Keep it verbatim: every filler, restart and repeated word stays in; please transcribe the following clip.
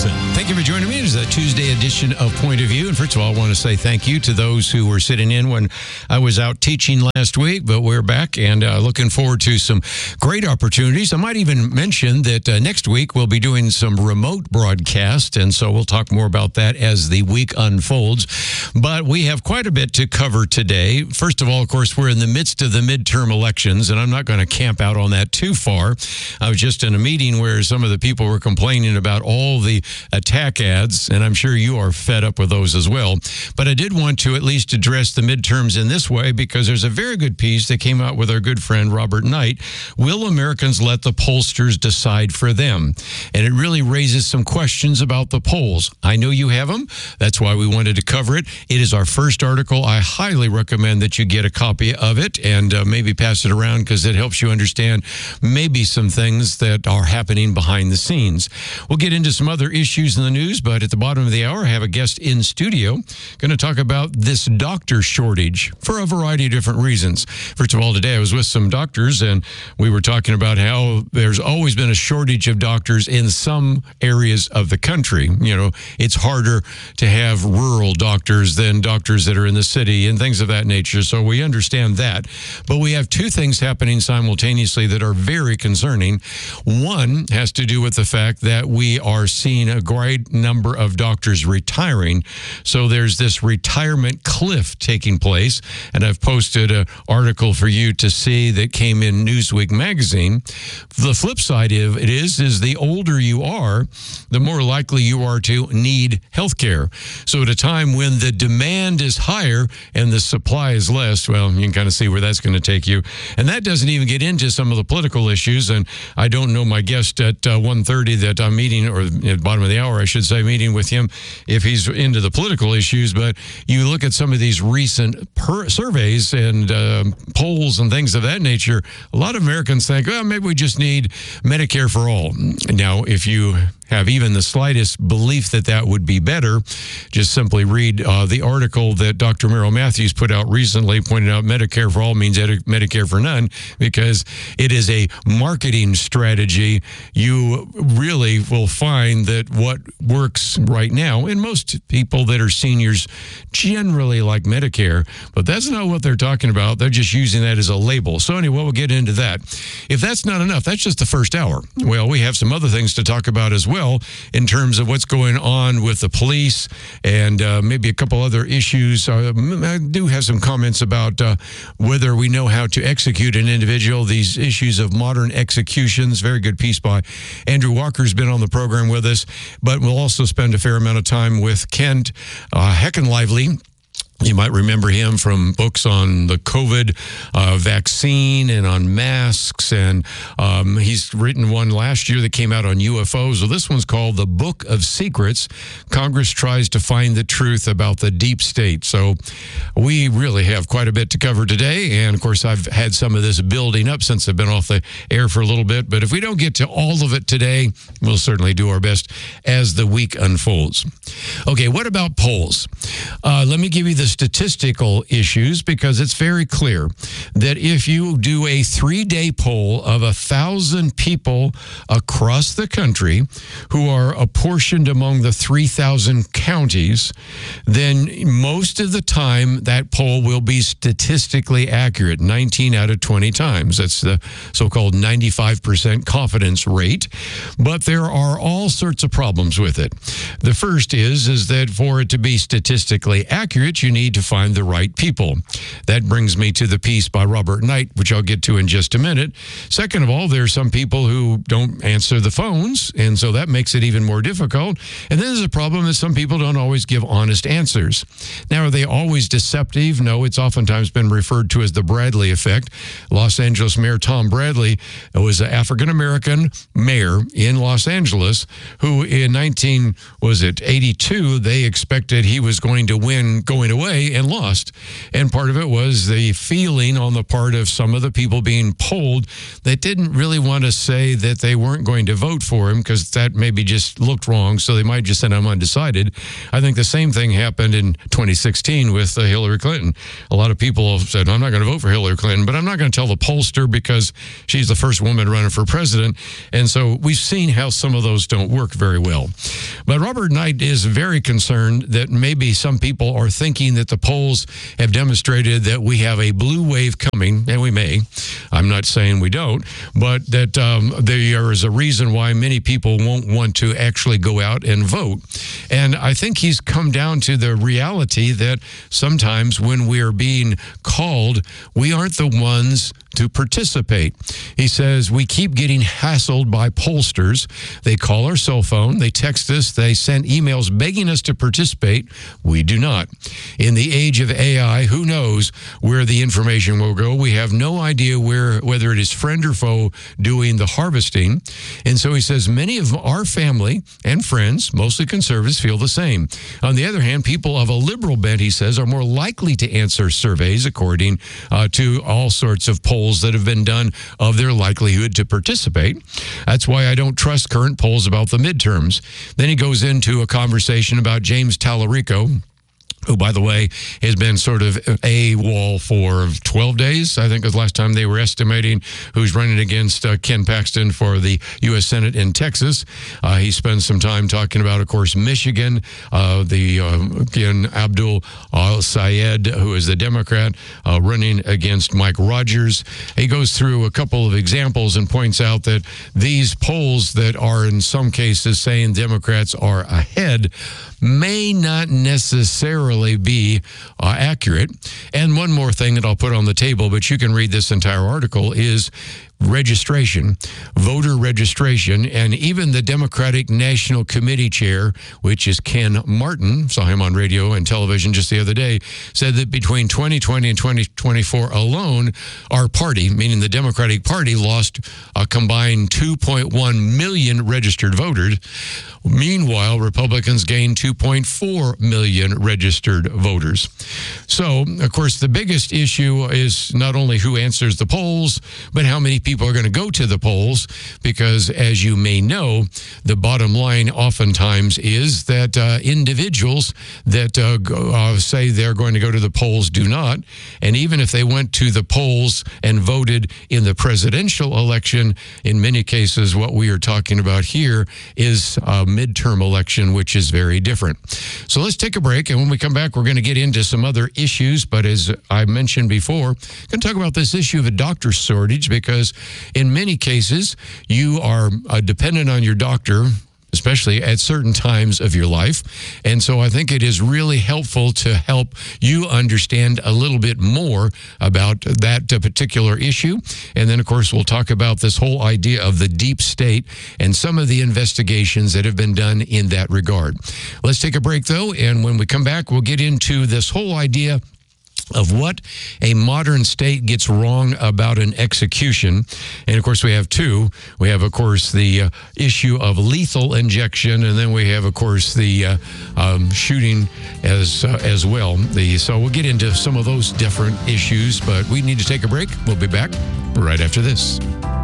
Wilson. Thank you for joining me. It is a Tuesday edition of Point of View. And first of all, I want to say thank you to those who were sitting in when I was out teaching last week, but we're back and uh, looking forward to some great opportunities. I might even mention that uh, next week we'll be doing some remote broadcast, and so we'll talk more about that as the week unfolds. But we have quite a bit to cover today. First of all, of course, we're in the midst of the midterm elections, and I'm not going to camp out on that too far. I was just in a meeting where some of the people were complaining about all the attack ads, and I'm sure you are fed up with those as well. But I did want to at least address the midterms in this way, because there's a very good piece that came out with our good friend Robert Knight. Will Americans let the pollsters decide for them? And it really raises some questions about the polls. I know you have them. That's why we wanted to cover it. It is our first article. I highly recommend that you get a copy of it and uh, maybe pass it around, because it helps you understand maybe some things that are happening behind the scenes. We'll get into some other issues in the news, but at the bottom of the hour, I have a guest in studio going to talk about this doctor shortage for a variety of different reasons. First of all, today I was with some doctors, and we were talking about how there's always been a shortage of doctors in some areas of the country. You know, it's harder to have rural doctors than doctors that are in the city and things of that nature, so we understand that. But we have two things happening simultaneously that are very concerning. One has to do with the fact that we are seeing a great number of doctors retiring. So there's this retirement cliff taking place. And I've posted an article for you to see that came in Newsweek magazine. The flip side of it is, is the older you are, the more likely you are to need health care. So at a time when the demand is higher and the supply is less, well, you can kind of see where that's going to take you. And that doesn't even get into some of the political issues. And I don't know my guest at uh, one thirty that I'm meeting, or at the bottom of the hour, I should say, meeting with him, if he's into the political issues. But you look at some of these recent per- surveys and uh, polls and things of that nature, a lot of Americans think, well, maybe we just need Medicare for all. Now, if you have even the slightest belief that that would be better, just simply read uh, the article that Doctor Merrill Matthews put out recently, pointing out Medicare for all means ed- Medicare for none, because it is a marketing strategy. You really will find that what works right now, and most people that are seniors generally like Medicare, but that's not what they're talking about. They're just using that as a label. So anyway, we'll get into that. If that's not enough, that's just the first hour. Well, we have some other things to talk about as well. Well, in terms of what's going on with the police and uh, maybe a couple other issues. Uh, I do have some comments about uh, whether we know how to execute an individual, these issues of modern executions. Very good piece by Andrew Walker's been on the program with us, but we'll also spend a fair amount of time with Kent uh, Heckenlively. You might remember him from books on the COVID uh, vaccine and on masks, and um, he's written one last year that came out on U F Os. So this one's called The Book of Secrets. Congress tries to find the truth about the deep state. So we really have quite a bit to cover today, and of course I've had some of this building up since I've been off the air for a little bit, but if we don't get to all of it today, we'll certainly do our best as the week unfolds. Okay, what about polls? Uh, let me give you the statistical issues, because it's very clear that if you do a three-day poll of a thousand people across the country who are apportioned among the three thousand counties, then most of the time that poll will be statistically accurate, nineteen out of twenty times. That's the so-called ninety-five percent confidence rate. But there are all sorts of problems with it. The first is, is that for it to be statistically accurate, you need to find the right people. That brings me to the piece by Robert Knight, which I'll get to in just a minute. Second of all, there are some people who don't answer the phones, and so that makes it even more difficult. And then there's a problem that some people don't always give honest answers. Now, are they always deceptive? No, it's oftentimes been referred to as the Bradley effect. Los Angeles Mayor Tom Bradley was an African-American mayor in Los Angeles who in nineteen, was it eighty-two, they expected he was going to win going away away and lost. And part of it was the feeling on the part of some of the people being polled that didn't really want to say that they weren't going to vote for him because that maybe just looked wrong. So they might just send him undecided. I think the same thing happened in twenty sixteen with uh, Hillary Clinton. A lot of people said, I'm not going to vote for Hillary Clinton, but I'm not going to tell the pollster because she's the first woman running for president. And so we've seen how some of those don't work very well. But Robert Knight is very concerned that maybe some people are thinking that the polls have demonstrated that we have a blue wave coming, and we may. I'm not saying we don't, but that um, there is a reason why many people won't want to actually go out and vote. And I think he's come down to the reality that sometimes when we are being called, we aren't the ones to participate. He says we keep getting hassled by pollsters. They call our cell phone, they text us, they send emails begging us to participate. We do not. In the age of A I, who knows where the information will go? We have no idea where, whether it is friend or foe doing the harvesting. And so he says many of our family and friends, mostly conservatives, feel the same. On the other hand, people of a liberal bent, he says, are more likely to answer surveys according uh, to all sorts of polls that have been done of their likelihood to participate. That's why I don't trust current polls about the midterms. Then he goes into a conversation about James Tallarico, who, by the way, has been sort of AWOL for twelve days, I think was the last time they were estimating, who's running against uh, Ken Paxton for the U S Senate in Texas. Uh, he spends some time talking about, of course, Michigan, uh, the uh, again, Abdul Al-Sayed, who is the Democrat, uh, running against Mike Rogers. He goes through a couple of examples and points out that these polls that are in some cases saying Democrats are ahead may not necessarily be uh, accurate. And one more thing that I'll put on the table, but you can read this entire article, is registration, voter registration. And even the Democratic National Committee chair, which is Ken Martin, saw him on radio and television just the other day, said that between twenty twenty and twenty twenty-four alone, our party, meaning the Democratic Party, lost a combined two point one million registered voters. Meanwhile, Republicans gained two point four million registered voters. So, of course, the biggest issue is not only who answers the polls, but how many people are going to go to the polls, because as you may know, the bottom line oftentimes is that uh, individuals that uh, go, uh, say they're going to go to the polls do not. And even if they went to the polls and voted in the presidential election, in many cases, what we are talking about here is a midterm election, which is very different. So let's take a break. And when we come back, we're going to get into some other issues. But as I mentioned before, I'm going to talk about this issue of a doctor shortage, because in many cases, you are uh, dependent on your doctor, especially at certain times of your life. And so I think it is really helpful to help you understand a little bit more about that uh, particular issue. And then, of course, we'll talk about this whole idea of the deep state and some of the investigations that have been done in that regard. Let's take a break, though, and when we come back, we'll get into this whole idea of what a modern state gets wrong about an execution. And, of course, we have two. We have, of course, the uh, issue of lethal injection, and then we have, of course, the uh, um, shooting as uh, as well. The So we'll get into some of those different issues, but we need to take a break. We'll be back right after this.